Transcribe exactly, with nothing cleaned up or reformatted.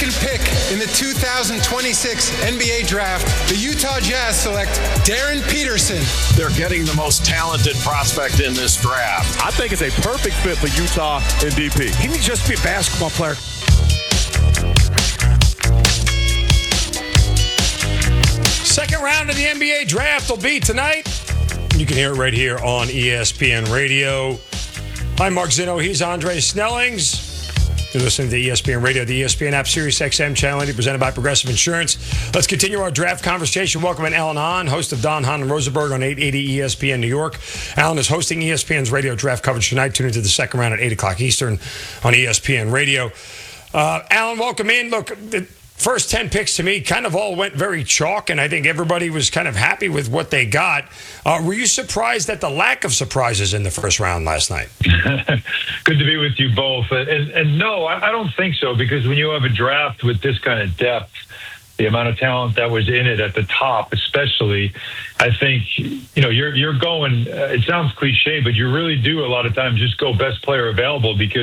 second pick in the two thousand twenty-six N B A Draft, the Utah Jazz select Darren Peterson. They're getting the most talented prospect in this draft. I think it's a perfect fit for Utah and D P. He needs just to be a basketball player. Second round of the N B A Draft will be tonight. You can hear it right here on E S P N Radio. I'm Mark Zinno. He's Andre Snellings. You're listening to E S P N Radio, the E S P N app, Sirius X M Channel eighty, presented by Progressive Insurance. Let's continue our draft conversation. Welcome in Alan Hahn, host of Don Hahn and Rosenberg on eight eighty E S P N New York. Alan is hosting E S P N's radio draft coverage tonight. Tune into the second round at eight o'clock Eastern on E S P N Radio. Uh, Alan, welcome in. Look, the first ten picks to me kind of all went very chalk, and I think everybody was kind of happy with what they got. Uh, were you surprised at the lack of surprises in the first round last night? Good to be with you both. And, and no, I, I don't think so, because when you have a draft with this kind of depth, the amount of talent that was in it at the top, especially, I think, you know, you're you're going, uh, it sounds cliche, but you really do a lot of times just go best player available, because